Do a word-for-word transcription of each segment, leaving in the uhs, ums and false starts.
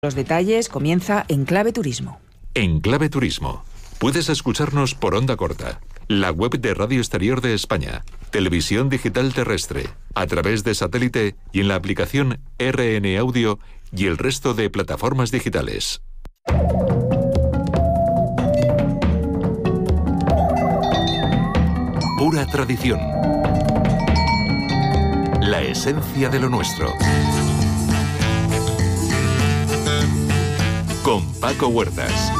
Los detalles comienza En Clave Turismo. En Clave Turismo. Puedes escucharnos por onda corta, la web de Radio Exterior de España, televisión digital terrestre, a través de satélite y en la aplicación R N Audio y el resto de plataformas digitales. Pura tradición. La esencia de lo nuestro. Con Paco Huertas.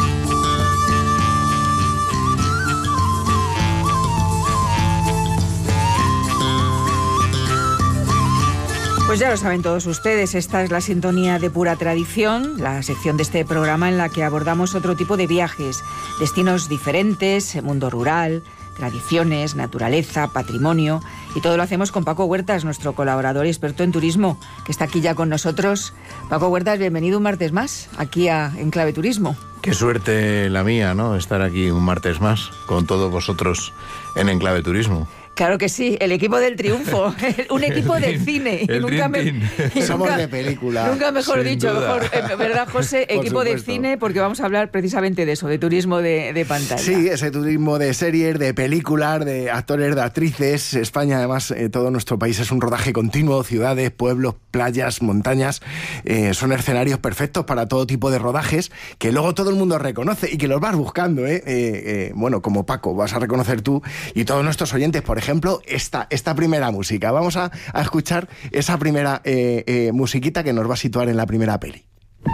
Pues ya lo saben todos ustedes, esta es la sintonía de Pura Tradición, la sección de este programa en la que abordamos otro tipo de viajes, destinos diferentes, mundo rural, tradiciones, naturaleza, patrimonio, y todo lo hacemos con Paco Huertas, nuestro colaborador y experto en turismo, que está aquí ya con nosotros. Paco Huertas, bienvenido un martes más, aquí a En Clave Turismo. Qué suerte la mía, ¿no? Estar aquí un martes más con todos vosotros en En Clave Turismo. Claro que sí, el equipo del triunfo, un equipo de cine. El nunca me, rin, nunca, Somos de película. Nunca mejor Sin dicho, duda. mejor, eh, ¿verdad, José? Por Equipo de supuesto. cine, porque vamos a hablar precisamente de eso, de turismo de, de pantalla. Sí, ese turismo de series, de películas, de actores, de actrices. España, además, eh, todo nuestro país es un rodaje continuo, ciudades, pueblos, playas, montañas. Eh, son escenarios perfectos para todo tipo de rodajes que luego todo el mundo reconoce y que los vas buscando, ¿eh? Eh, eh, bueno, como Paco, vas a reconocer tú y todos nuestros oyentes, por ejemplo, esta, esta primera música. Vamos a, a escuchar esa primera eh, eh, musiquita que nos va a situar en la primera peli.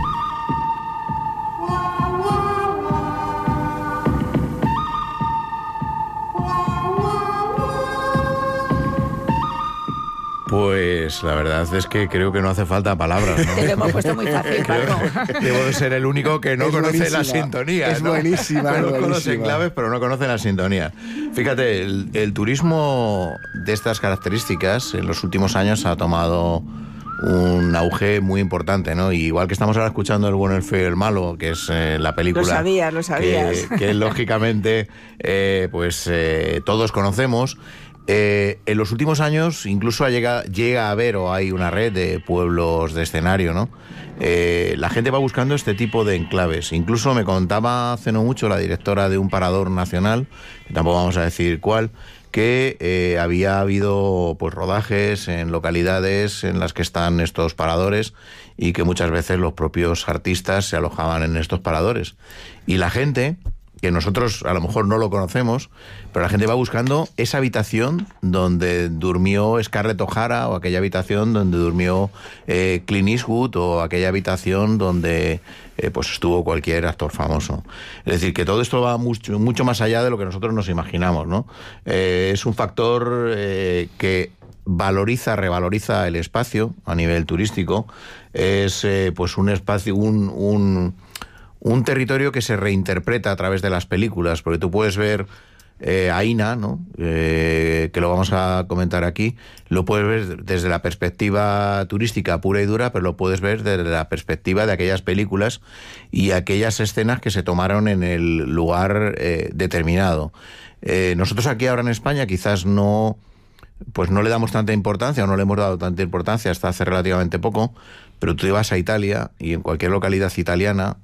Pues la verdad es que creo que no hace falta palabras, ¿no? Te lo hemos puesto muy fácil, Paco. Debo de ser el único que no Es conoce buenísima. la sintonía, Es ¿no? buenísima, es Conozco los buenísima. enclaves, pero no conoce la sintonía. Fíjate, el, el turismo de estas características en los últimos años ha tomado un auge muy importante, ¿no? Y igual que estamos ahora escuchando El bueno, el feo y el malo, que es eh, la película... Lo sabías, lo sabías. Que, que lógicamente, eh, pues eh, todos conocemos. Eh, en los últimos años incluso llega, llega a haber o hay una red de pueblos de escenario, ¿no? Eh, la gente va buscando este tipo de enclaves. Incluso me contaba hace no mucho la directora de un parador nacional, que tampoco vamos a decir cuál, que eh, había habido pues rodajes en localidades en las que están estos paradores y que muchas veces los propios artistas se alojaban en estos paradores. Y la gente, que nosotros a lo mejor no lo conocemos, pero la gente va buscando esa habitación donde durmió Scarlett O'Hara o aquella habitación donde durmió eh, Clint Eastwood o aquella habitación donde eh, pues estuvo cualquier actor famoso. Es decir, que todo esto va mucho, mucho más allá de lo que nosotros nos imaginamos, ¿no? Eh, es un factor eh, que valoriza, revaloriza el espacio a nivel turístico. Es eh, pues un espacio, un... un Un territorio que se reinterpreta a través de las películas, porque tú puedes ver eh, Aína, ¿no? Eh, que lo vamos a comentar aquí, lo puedes ver desde la perspectiva turística pura y dura, pero lo puedes ver desde la perspectiva de aquellas películas y aquellas escenas que se tomaron en el lugar eh, determinado. Eh, nosotros aquí ahora en España quizás no... pues no le damos tanta importancia o no le hemos dado tanta importancia hasta hace relativamente poco, pero tú te vas a Italia y en cualquier localidad italiana,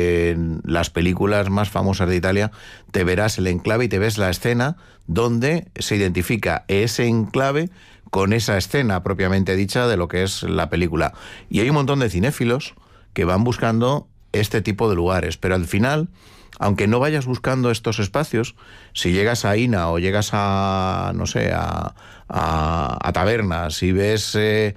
en las películas más famosas de Italia, te verás el enclave y te ves la escena donde se identifica ese enclave con esa escena propiamente dicha de lo que es la película. Y hay un montón de cinéfilos que van buscando este tipo de lugares, pero al final, aunque no vayas buscando estos espacios, si llegas a Aína o llegas a, no sé, a, a, a Tabernas y ves eh,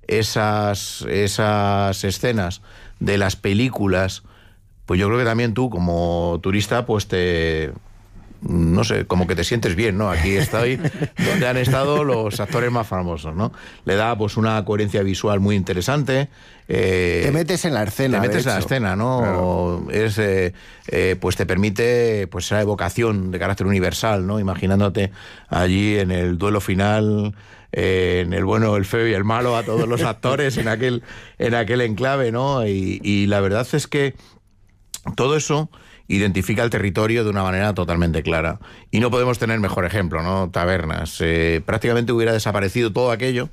esas, esas escenas de las películas, pues yo creo que también tú, como turista, pues te... no sé, como que te sientes bien, ¿no? Aquí estoy donde han estado los actores más famosos, ¿no? Le da pues una coherencia visual muy interesante. Eh, Te metes en la escena. Te metes de en la hecho. escena, ¿no? Claro. Es, eh, eh, pues te permite pues esa evocación de carácter universal, ¿no? Imaginándote allí en el duelo final, eh, en el bueno, el feo y el malo, a todos los actores en aquel, en aquel enclave, ¿no? Y, y la verdad es que todo eso identifica el territorio de una manera totalmente clara. Y no podemos tener mejor ejemplo, ¿no? Tabernas. Eh, prácticamente hubiera desaparecido todo aquello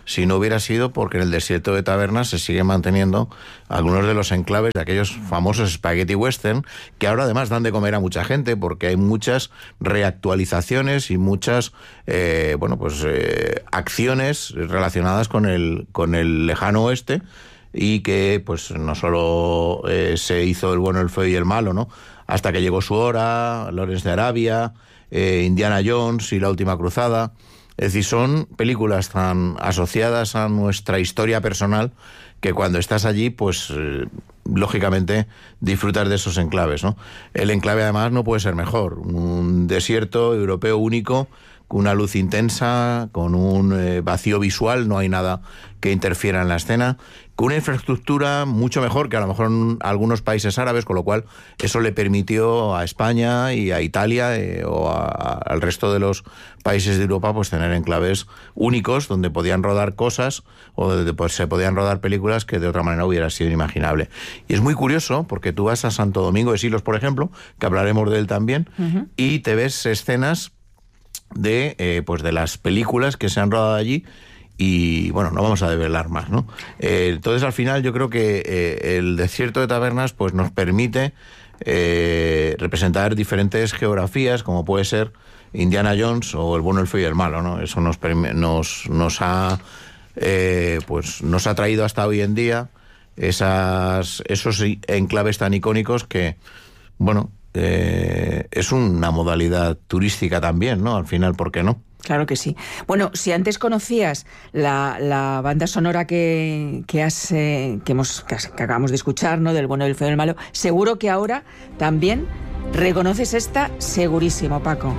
si no hubiera sido porque en el desierto de Tabernas se siguen manteniendo algunos de los enclaves de aquellos famosos spaghetti western, que ahora además dan de comer a mucha gente porque hay muchas reactualizaciones y muchas eh, bueno pues eh, acciones relacionadas con el, con el lejano oeste, y que pues no solo eh, se hizo El bueno, el feo y el malo, ¿no? Hasta que llegó su hora, Lawrence de Arabia, eh, Indiana Jones y La última cruzada. Es decir, son películas tan asociadas a nuestra historia personal que cuando estás allí, pues eh, lógicamente disfrutas de esos enclaves, ¿no? El enclave además no puede ser mejor. Un desierto europeo único, con una luz intensa, con un eh, vacío visual, no hay nada que interfiera en la escena, con una infraestructura mucho mejor que a lo mejor en algunos países árabes, con lo cual eso le permitió a España y a Italia eh, o a, a, al resto de los países de Europa pues tener enclaves únicos donde podían rodar cosas o donde pues, se podían rodar películas que de otra manera hubiera sido inimaginable. Y es muy curioso porque tú vas a Santo Domingo de Silos, por ejemplo, que hablaremos de él también, uh-huh. y te ves escenas de eh, pues de las películas que se han rodado allí. Y bueno, no vamos a develar más, ¿no? Eh, entonces al final yo creo que eh, el desierto de Tabernas pues nos permite eh, representar diferentes geografías, como puede ser Indiana Jones o El bueno, el feo y el malo, ¿no? Eso nos nos nos ha eh, pues nos ha traído hasta hoy en día esas esos enclaves tan icónicos que, bueno, eh, es una modalidad turística también, ¿no? Al final, ¿por qué no? Claro que sí. Bueno, si antes conocías la, la banda sonora que, que, has, eh, que, hemos, que, has, que acabamos de escuchar, ¿no? Del bueno, el feo y el malo, seguro que ahora también reconoces esta, segurísimo, Paco.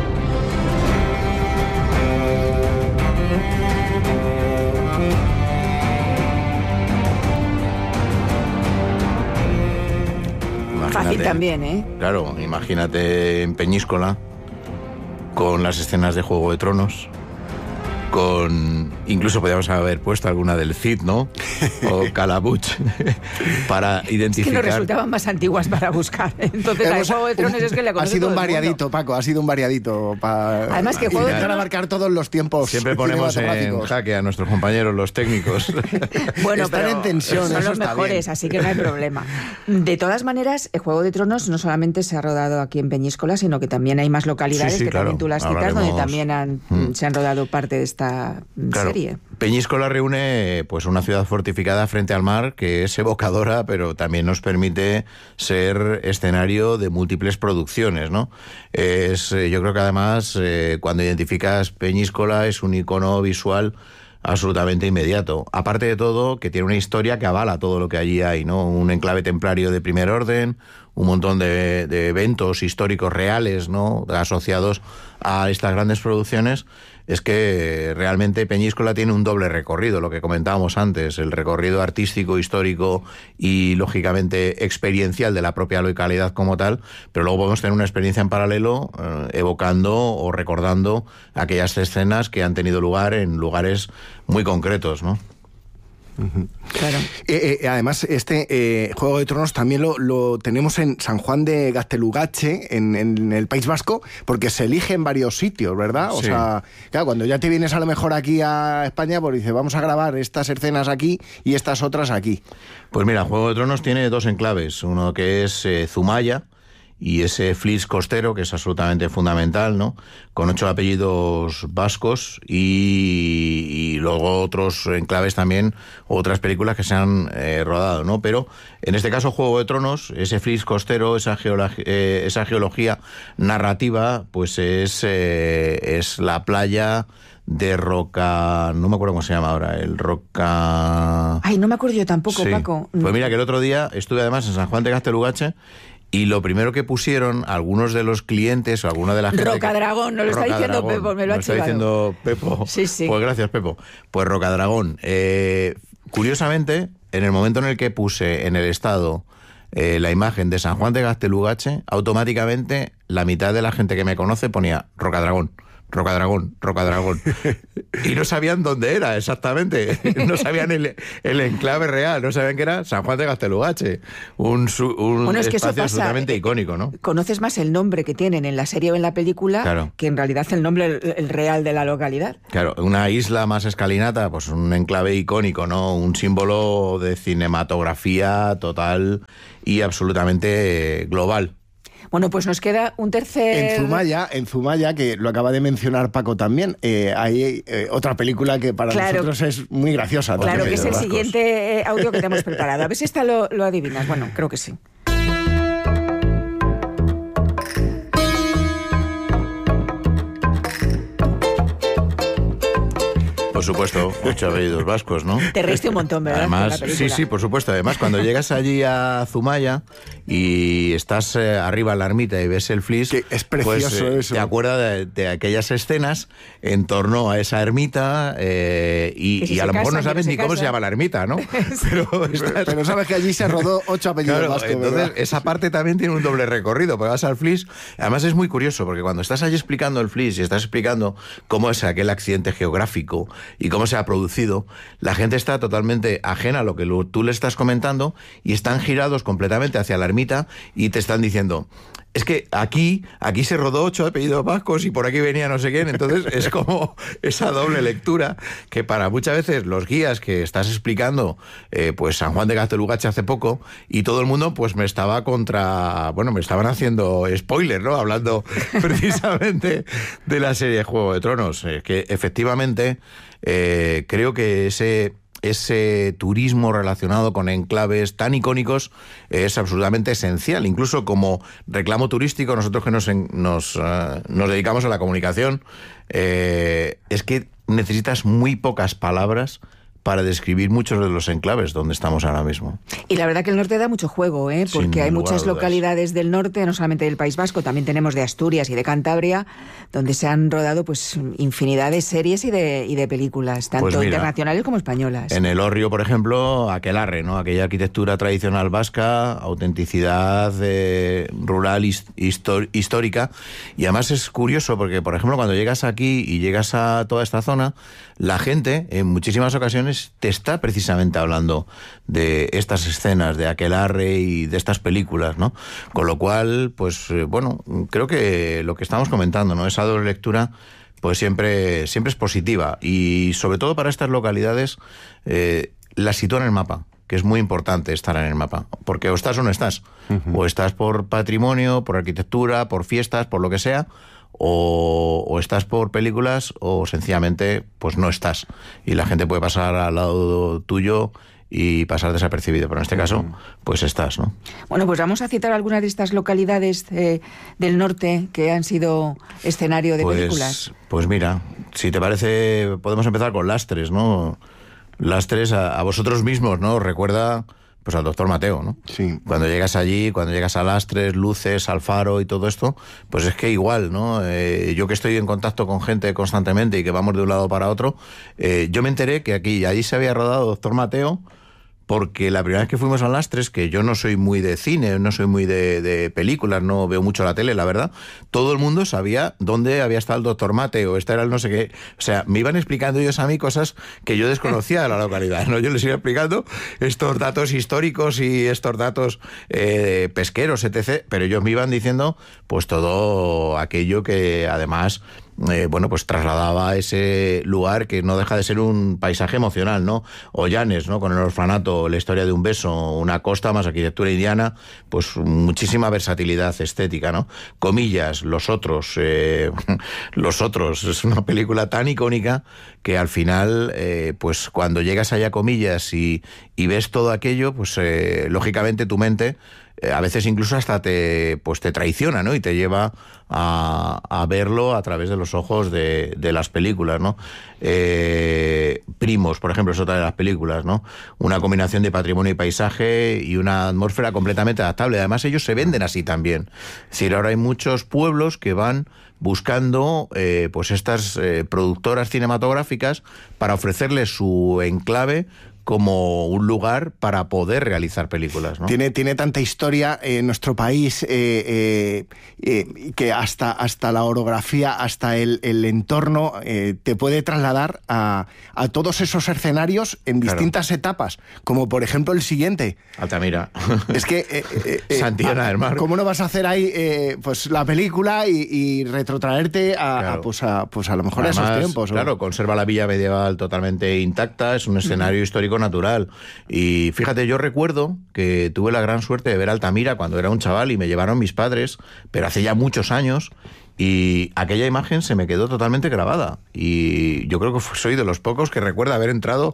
Imagínate, fácil también, ¿eh? Claro, imagínate en Peñíscola, con las escenas de Juego de Tronos, con... incluso podríamos haber puesto alguna del Cid, ¿no? O Calabuch, para identificar... Es que nos resultaban más antiguas para buscar. Entonces, la de Juego de Tronos es que le conoce Ha sido todo un variadito, mundo. Paco, ha sido un variadito. Para... Además que Juego de Tronos... abarcar todos los tiempos. Siempre ponemos en jaque a nuestros compañeros, los técnicos. Bueno, están pero en tensión, son eso los está mejores, bien. así que no hay problema. De todas maneras, el Juego de Tronos no solamente se ha rodado aquí en Peñíscola, sino que también hay más localidades, sí, sí, que claro, también tú las citas, hablaremos... donde también han, mm. se han rodado parte de esta claro. serie. Peñíscola reúne pues una ciudad fortificada frente al mar que es evocadora, pero también nos permite ser escenario de múltiples producciones, ¿no? Es, yo creo que además eh, cuando identificas Peñíscola es un icono visual absolutamente inmediato. Aparte de todo, que tiene una historia que avala todo lo que allí hay, ¿no? Un enclave templario de primer orden, un montón de, de eventos históricos reales, ¿no? Asociados a estas grandes producciones. Es que realmente Peñíscola tiene un doble recorrido, lo que comentábamos antes, el recorrido artístico, histórico y, lógicamente, experiencial de la propia localidad como tal, pero luego podemos tener una experiencia en paralelo eh, evocando o recordando aquellas escenas que han tenido lugar en lugares muy concretos, ¿no? Claro. Eh, eh, además, este eh, Juego de Tronos también lo, lo tenemos en San Juan de Gaztelugatxe, en, en el País Vasco, porque se elige en varios sitios, ¿verdad? O sí. sea, claro, cuando ya te vienes a lo mejor aquí a España, pues dices, vamos a grabar estas escenas aquí y estas otras aquí. Pues mira, Juego de Tronos tiene dos enclaves, uno que es eh, Zumaya, y ese Flix costero, que es absolutamente fundamental, ¿no? Con ocho apellidos vascos y, y luego otros enclaves también, otras películas que se han eh, rodado, ¿no? Pero en este caso Juego de Tronos, ese Flix costero, esa, geolog- eh, esa geología narrativa, pues es, eh, es la playa de Roca... no me acuerdo cómo se llama ahora, el Roca... Ay, no me acuerdo yo tampoco, sí. Paco. Pues mira que el otro día estuve además en San Juan de Gaztelugatxe y lo primero que pusieron algunos de los clientes o alguna de la gente... Rocadragón, nos lo está diciendo Pepo, me lo ha chivado. Lo está diciendo Pepo. Sí, sí. Pues gracias, Pepo. Pues Rocadragón. Eh, curiosamente, en el momento en el que puse en el estado eh, la imagen de San Juan de Gaztelugatxe, automáticamente la mitad de la gente que me conoce ponía Rocadragón. Rocadragón, Rocadragón. Y no sabían dónde era exactamente. No sabían el, el enclave real, no sabían que era San Juan de Gaztelugatxe. Un, su, un bueno, es que espacio eso pasa, absolutamente icónico, ¿no? Conoces más el nombre que tienen en la serie o en la película, claro, que en realidad el nombre el, el real de la localidad. Claro, una isla más escalinata, pues un enclave icónico, ¿no? Un símbolo de cinematografía total y absolutamente global. Bueno, pues nos queda un tercer... En Zumaya, en Zumaya, que lo acaba de mencionar Paco también, eh, hay eh, otra película que para claro, nosotros es muy graciosa. Claro, que es el siguiente audio que te hemos preparado. A ver si esta lo, lo adivinas. Bueno, creo que sí. Por supuesto, ocho apellidos vascos, ¿no? Te reíste un montón, ¿verdad? Además, sí, sí, por supuesto. Además, cuando llegas allí a Zumaya y estás eh, arriba en la ermita y ves el Flix, que es precioso, pues, eh, eso. Te acuerdas de, de aquellas escenas en torno a esa ermita eh, y, si y a lo mejor no sabes ni cómo se llama la ermita, ¿no? Pero, estás... pero sabes que allí se rodó ocho apellidos claro, vascos, entonces ¿verdad? Esa parte también tiene un doble recorrido, porque vas al Flix. Además es muy curioso, porque cuando estás allí explicando el Flix y estás explicando cómo es aquel accidente geográfico y cómo se ha producido, la gente está totalmente ajena a lo que tú le estás comentando y están girados completamente hacia la ermita y te están diciendo, es que aquí, aquí se rodó ocho apellidos vascos y por aquí venía no sé quién. Entonces es como esa doble lectura que para muchas veces los guías que estás explicando, eh, pues San Juan de Gaztelugatxe hace poco, y todo el mundo pues me estaba contra, bueno, me estaban haciendo spoiler, ¿no? Hablando precisamente de la serie Juego de Tronos. Eh, que efectivamente eh, creo que ese... ese turismo relacionado con enclaves tan icónicos es absolutamente esencial. Incluso como reclamo turístico, nosotros que nos, nos, uh, nos dedicamos a la comunicación, eh, es que necesitas muy pocas palabras para describir muchos de los enclaves donde estamos ahora mismo. Y la verdad que el norte da mucho juego, ¿eh? Porque Sin hay muchas localidades del norte, no solamente del País Vasco, también tenemos de Asturias y de Cantabria, donde se han rodado pues infinidad de series y de, y de películas, tanto pues mira, internacionales como españolas. En el Hórreo, por ejemplo, aquelarre, ¿no? Aquella arquitectura tradicional vasca, autenticidad eh, rural histor- histórica. Y además es curioso porque, por ejemplo, cuando llegas aquí y llegas a toda esta zona, la gente en muchísimas ocasiones te está precisamente hablando de estas escenas de aquelarre y de estas películas, ¿no? Con lo cual, pues eh, bueno, creo que lo que estamos comentando, ¿no? Esa doble lectura, pues siempre, siempre es positiva y sobre todo para estas localidades eh, las sitúa en el mapa, que es muy importante estar en el mapa, porque o estás o no estás, uh-huh. o estás por patrimonio, por arquitectura, por fiestas, por lo que sea, O, o estás por películas o sencillamente pues no estás y la gente puede pasar al lado tuyo y pasar desapercibido, pero en este caso pues estás, ¿no? Bueno, pues vamos a citar algunas de estas localidades eh, del norte que han sido escenario de pues, películas. Pues mira, si te parece podemos empezar con Lastres, ¿no? Lastres a, a vosotros mismos, ¿no? Recuerda pues al doctor Mateo, ¿no? Sí. Cuando llegas allí, cuando llegas a Lastres, Luces, Alfaro y todo esto, pues es que igual, ¿no? Eh, yo que estoy en contacto con gente constantemente y que vamos de un lado para otro, eh, yo me enteré que aquí y allí se había rodado doctor Mateo, porque la primera vez que fuimos a Lastres, que yo no soy muy de cine, no soy muy de, de películas, no veo mucho la tele, la verdad, todo el mundo sabía dónde había estado el doctor Mateo, este era el no sé qué. O sea, me iban explicando ellos a mí cosas que yo desconocía de la localidad, ¿no? Yo les iba explicando estos datos históricos y estos datos eh, pesqueros, etcétera, pero ellos me iban diciendo pues todo aquello que además... Eh, bueno, pues trasladaba ese lugar que no deja de ser un paisaje emocional, ¿no? Ollanes, ¿no? Con el orfanato, la historia de un beso, una costa más arquitectura indiana, pues muchísima versatilidad estética, ¿no? Comillas, Los Otros, eh, Los Otros, es una película tan icónica que al final, eh, pues cuando llegas allá a Comillas y, y ves todo aquello, pues eh, lógicamente tu mente a veces incluso hasta te pues te traiciona, ¿no? Y te lleva a, a verlo a través de los ojos de, de las películas, ¿no? Eh, Primos, por ejemplo, es otra de las películas, ¿no? Una combinación de patrimonio y paisaje y una atmósfera completamente adaptable. Además, ellos se venden así también. Es decir, ahora hay muchos pueblos que van buscando eh, pues estas eh, productoras cinematográficas para ofrecerles su enclave como un lugar para poder realizar películas, ¿no? Tiene, tiene tanta historia en nuestro país eh, eh, eh, que hasta, hasta la orografía, hasta el, el entorno eh, te puede trasladar a, a todos esos escenarios en distintas claro. etapas, como por ejemplo el siguiente. Altamira. Es que... Eh, eh, eh, Santillana del Mar. ¿Cómo no vas a hacer ahí eh, pues la película y, y retrotraerte a, claro. a, pues a, pues a lo mejor Además, a esos tiempos? Claro, ¿o? conserva la villa medieval totalmente intacta, es un escenario uh-huh. histórico natural. Y fíjate, yo recuerdo que tuve la gran suerte de ver Altamira cuando era un chaval y me llevaron mis padres, pero hace ya muchos años, y aquella imagen se me quedó totalmente grabada. Y yo creo que soy de los pocos que recuerda haber entrado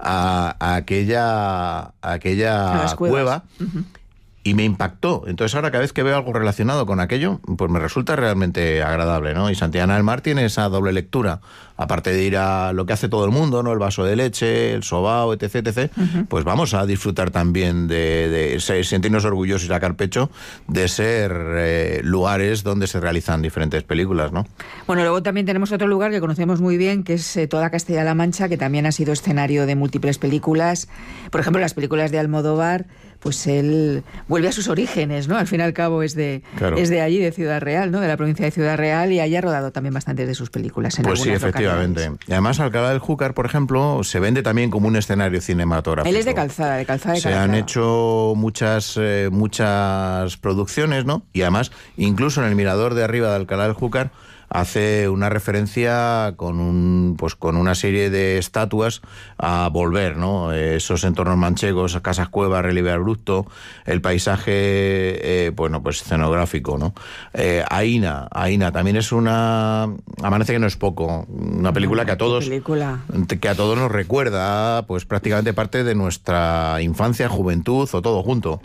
a, a aquella, a aquella a cueva. Uh-huh. Y me impactó. Entonces ahora cada vez que veo algo relacionado con aquello, pues me resulta realmente agradable, ¿no? Y Santillana del Mar tiene esa doble lectura. Aparte de ir a lo que hace todo el mundo, ¿no? El vaso de leche, el sobao, etc, etcétera. Uh-huh. Pues vamos a disfrutar también de, de, de sentirnos orgullosos y sacar pecho de ser eh, lugares donde se realizan diferentes películas, ¿no? Bueno, luego también tenemos otro lugar que conocemos muy bien, que es eh, toda Castilla-La Mancha, que también ha sido escenario de múltiples películas. Por ejemplo, las películas de Almodóvar, pues él vuelve a sus orígenes, ¿no? Al fin y al cabo es de, claro. es de allí, de Ciudad Real, ¿no? De la provincia de Ciudad Real, y allí ha rodado también bastantes de sus películas en pues algunas sí, efectivamente. localidades. Y además Alcalá del Júcar, por ejemplo, se vende también como un escenario cinematográfico. Él es de Calzada, de Calzada de Se Calzada. han hecho muchas, eh, muchas producciones, ¿no? Y además, incluso en el mirador de arriba de Alcalá del Júcar, hace una referencia con un pues con una serie de estatuas a volver, ¿no? Esos entornos manchegos, casas cuevas, relieve abrupto, el paisaje, eh, bueno, pues escenográfico, ¿no? Eh, Aína, Aína también es una... Amanece que no es poco, una película que a todos película. que a todos nos recuerda, pues prácticamente parte de nuestra infancia, juventud o todo junto.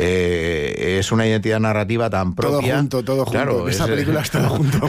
Eh, es una identidad narrativa tan propia. Todo junto, todo junto. Claro, esa es, película es todo junto.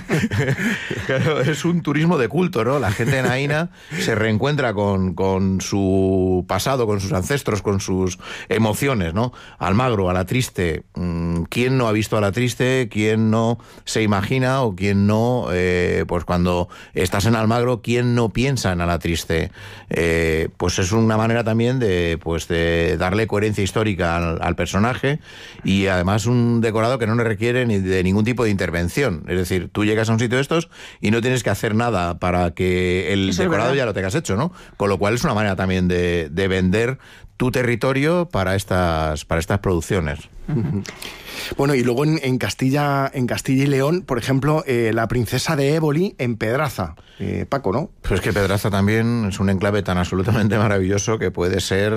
Claro, es un turismo de culto, ¿no? La gente en Aína se reencuentra con, con su pasado, con sus ancestros, con sus emociones, ¿no? Almagro, Alatriste. ¿Quién no ha visto Alatriste? ¿Quién no se imagina o quién no, eh, pues cuando estás en Almagro, quién no piensa en Alatriste? Eh, pues es una manera también de, pues de darle coherencia histórica al, al personaje, y además un decorado que no le requiere ni de ningún tipo de intervención. Es decir, tú llegas a un sitio de estos y no tienes que hacer nada para que el Eso decorado ya lo tengas hecho, ¿no? Con lo cual es una manera también de, de vender tu territorio para estas, para estas producciones. Uh-huh. Bueno, y luego en, en Castilla en Castilla y León, por ejemplo, eh, La princesa de Éboli en Pedraza. Eh, Paco, ¿no? Pues que Pedraza también es un enclave tan absolutamente maravilloso que puede ser...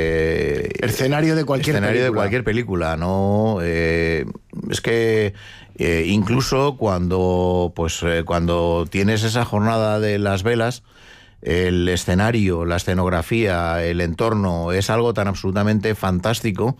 Eh, escenario de cualquier escenario película. de cualquier película, ¿no? Eh, es que... Eh, incluso cuando pues eh, cuando tienes esa jornada de las velas, el escenario, la escenografía, el entorno es algo tan absolutamente fantástico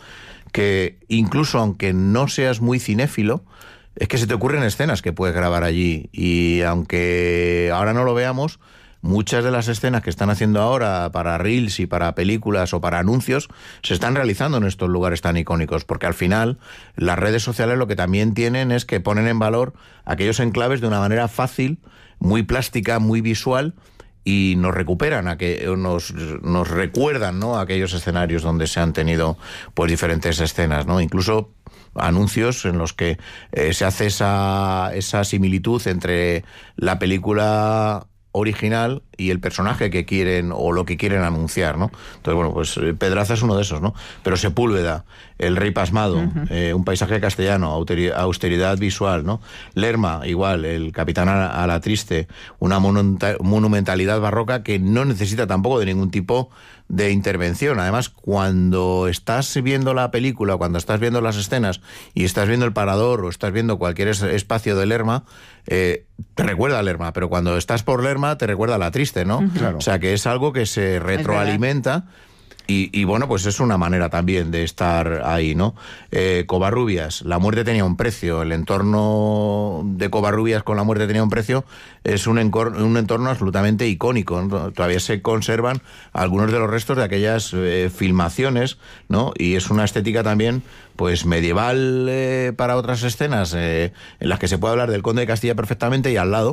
que incluso aunque no seas muy cinéfilo, es que se te ocurren escenas que puedes grabar allí, y aunque ahora no lo veamos, muchas de las escenas que están haciendo ahora para reels y para películas o para anuncios se están realizando en estos lugares tan icónicos, porque al final las redes sociales lo que también tienen es que ponen en valor aquellos enclaves de una manera fácil, muy plástica, muy visual, y nos recuperan, a que nos, nos recuerdan, ¿no?, a aquellos escenarios donde se han tenido pues diferentes escenas, ¿no? Incluso anuncios en los que eh, se hace esa, esa similitud entre la película original y el personaje que quieren o lo que quieren anunciar, ¿no? Entonces, bueno, pues Pedraza es uno de esos, ¿no? Pero Sepúlveda, El Rey Pasmado, uh-huh. eh, un paisaje castellano, austeridad visual, ¿no? Lerma, igual, El Capitán Alatriste, una monumentalidad barroca que no necesita tampoco de ningún tipo de intervención. Además, cuando estás viendo la película, cuando estás viendo las escenas y estás viendo el parador o estás viendo cualquier espacio de Lerma, eh, te recuerda a Lerma, pero cuando estás por Lerma te recuerda a la triste, ¿no? Uh-huh. Claro. O sea, que es algo que se retroalimenta. Y, y bueno, pues es una manera también de estar ahí, ¿no? Eh, Covarrubias, La muerte tenía un precio. El entorno de Covarrubias con La muerte tenía un precio es un, encor- un entorno absolutamente icónico, ¿no? Todavía se conservan algunos de los restos de aquellas eh, filmaciones, ¿no? Y es una estética también pues medieval eh, para otras escenas eh, en las que se puede hablar del Conde de Castilla perfectamente, y al lado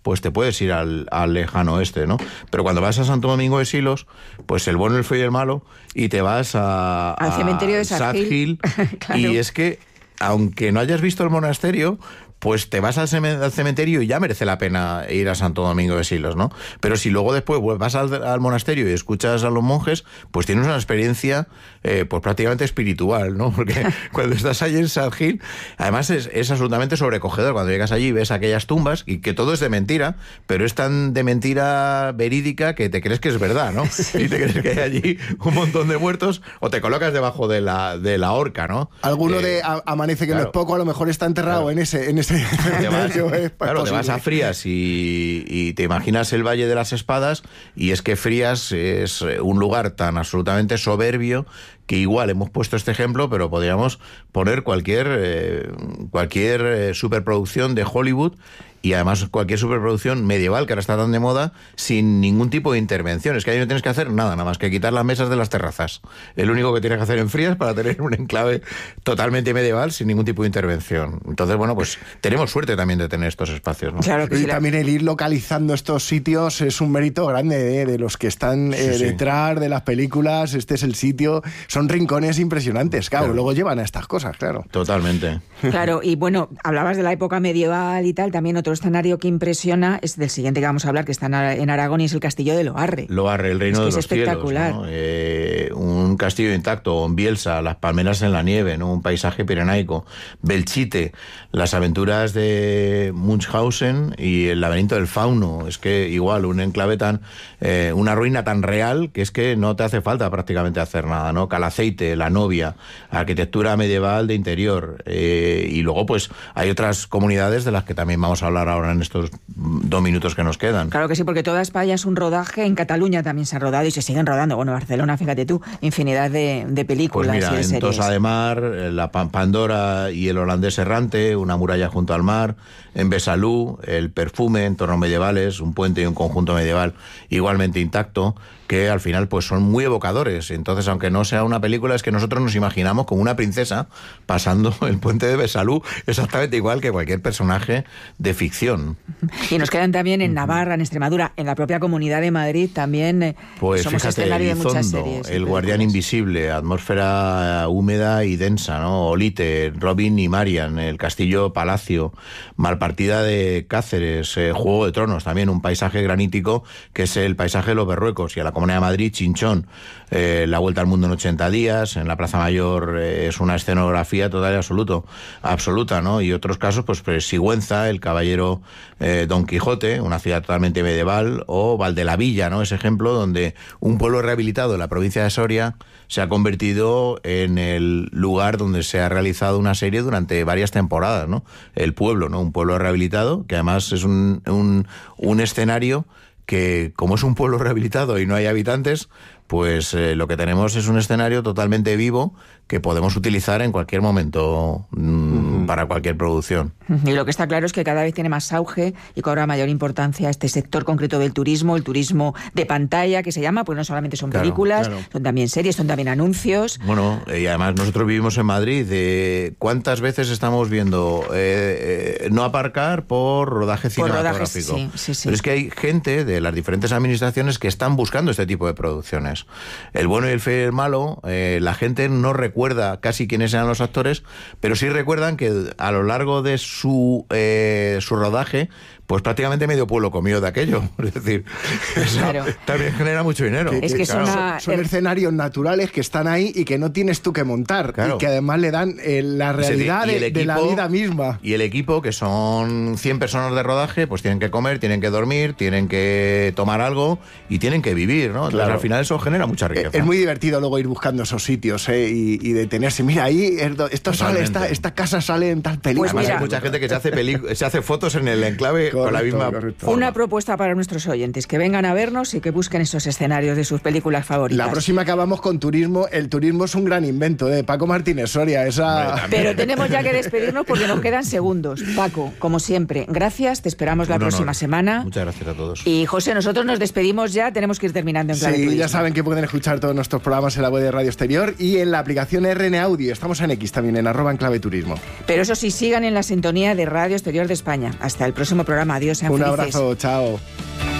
pues te puedes ir al, al lejano oeste, ¿no? Pero cuando vas a Santo Domingo de Silos, pues el bueno, el feo y el malo, y te vas a... Al a cementerio de Sad Hill. Claro. Y es que, aunque no hayas visto el monasterio, pues te vas al cementerio y ya merece la pena ir a Santo Domingo de Silos, ¿no? Pero si luego después vas al, al monasterio y escuchas a los monjes, pues tienes una experiencia eh, pues prácticamente espiritual, ¿no? Porque cuando estás allí en Sad Hill, además es, es absolutamente sobrecogedor cuando llegas allí y ves aquellas tumbas y que todo es de mentira, pero es tan de mentira verídica que te crees que es verdad, ¿no? Sí. Y te crees que hay allí un montón de muertos o te colocas debajo de la, de la horca, ¿no? Alguno eh, de a, amanece que claro, no es poco, a lo mejor está enterrado claro. en ese... En ese Te vas, claro, te vas a Frías y, y te imaginas el Valle de las Espadas, y es que Frías es un lugar tan absolutamente soberbio que igual hemos puesto este ejemplo, pero podríamos poner cualquier, eh, cualquier eh, superproducción de Hollywood, y además cualquier superproducción medieval que ahora está tan de moda, sin ningún tipo de intervención. Es que ahí no tienes que hacer nada, nada más que quitar las mesas de las terrazas. El único que tienes que hacer en Frías para tener un enclave totalmente medieval sin ningún tipo de intervención. Entonces, bueno, pues tenemos suerte también de tener estos espacios, ¿no? Claro que y sí, también el ir localizando estos sitios es un mérito grande, ¿eh? De los que están eh, sí, sí. detrás de las películas. Este es el sitio. Son rincones impresionantes, claro. claro. Luego llevan a estas cosas, claro. Totalmente. Claro, y bueno, hablabas de la época medieval y tal, también otro escenario que impresiona es del siguiente que vamos a hablar, que está en Aragón, y es el castillo de Loarre. Loarre, el reino es que de es los espectacular. Cielos, ¿no? Eh, un castillo intacto, en Bielsa, las palmeras en la nieve, ¿no? Un paisaje pirenaico. Belchite, las aventuras de Munchausen y el laberinto del fauno. Es que igual, un enclave tan, eh, una ruina tan real que es que no te hace falta prácticamente hacer nada, ¿no? Calaceite, la novia, arquitectura medieval de interior. Eh, y luego, pues, hay otras comunidades de las que también vamos a hablar ahora en estos dos minutos que nos quedan. Claro que sí, porque toda España es un rodaje. En Cataluña también se ha rodado y se siguen rodando. Bueno, Barcelona, fíjate tú, infinidad de, de películas pues mira, y de en series. Tossa de Mar, la Pandora y el holandés errante, una muralla junto al mar. En Besalú, el perfume, entornos medievales, un puente y un conjunto medieval igualmente intacto, que al final pues son muy evocadores. Entonces, aunque no sea una película, es que nosotros nos imaginamos como una princesa pasando el puente de Besalú, exactamente igual que cualquier personaje de ficción. Y nos quedan también en Navarra, en Extremadura, en la propia Comunidad de Madrid también. Eh, pues somos fíjate, escenario Elizondo, de muchas series. El guardián invisible, atmósfera húmeda y densa, ¿no? Olite, Robin y Marian, el castillo Palacio, Malpartida de Cáceres, eh, Juego de Tronos, también un paisaje granítico que es el paisaje de los Berruecos, y a la Comunidad de Madrid, Chinchón, eh, La Vuelta al Mundo en ochenta días, en la Plaza Mayor eh, es una escenografía total y absoluto, absoluta, ¿no? Y otros casos, pues, pues Sigüenza, el caballero eh, Don Quijote, una ciudad totalmente medieval, o Valdelavilla, ¿no? Ese ejemplo donde un pueblo rehabilitado en la provincia de Soria se ha convertido en el lugar donde se ha realizado una serie durante varias temporadas, ¿no? El pueblo, ¿no? Un pueblo rehabilitado, que además es un, un, un escenario que, como es un pueblo rehabilitado y no hay habitantes, pues eh, lo que tenemos es un escenario totalmente vivo que podemos utilizar en cualquier momento mmm, uh-huh. para cualquier producción. Y lo que está claro es que cada vez tiene más auge y cobra mayor importancia este sector concreto del turismo, el turismo de pantalla, que se llama, pues no solamente son claro, películas, claro. son también series, son también anuncios. Bueno, y además nosotros vivimos en Madrid. Eh, ¿Cuántas veces estamos viendo eh, eh, no aparcar por rodaje cinematográfico? Por rodaje, sí, sí, sí. Pero es que hay gente de las diferentes administraciones que están buscando este tipo de producciones. El bueno y el feo y el malo, eh, la gente no recuerda casi quiénes eran los actores, pero sí recuerdan que a lo largo de su, eh, su rodaje, pues prácticamente medio pueblo comió de aquello. Es decir, eso claro. también genera mucho dinero. Que, es que claro, son, una... son escenarios naturales que están ahí y que no tienes tú que montar, claro. y que además le dan eh, la realidad de, equipo, de la vida misma. Y el equipo, que son cien personas de rodaje, pues tienen que comer, tienen que dormir, tienen que tomar algo y tienen que vivir, ¿no? Entonces, claro. al final eso genera mucha riqueza. Es muy divertido luego ir buscando esos sitios, ¿eh? y, y detenerse. Mira, ahí esto sale, esta, esta casa sale en tal película. Pues además mira, hay mucha gente que se hace, pelic- se hace fotos en el enclave correcto, con la misma... Correcto. Una propuesta para nuestros oyentes, que vengan a vernos y que busquen esos escenarios de sus películas favoritas. La próxima acabamos con turismo. El turismo es un gran invento de Paco Martínez Soria. Esa... Pero tenemos ya que despedirnos porque nos quedan segundos. Paco, como siempre, gracias. Te esperamos la un próxima honor. semana. Muchas gracias a todos. Y José, nosotros nos despedimos ya. Tenemos que ir terminando en Clave Sí, Turismo. ya saben que pueden escuchar todos nuestros programas en la web de Radio Exterior y en la aplicación R N Audio. Estamos en X también, en arroba en Clave Turismo. Pero eso sí, sigan en la sintonía de Radio Exterior de España. Hasta el próximo programa. programa. Adiós, sean Un felices. abrazo, chao.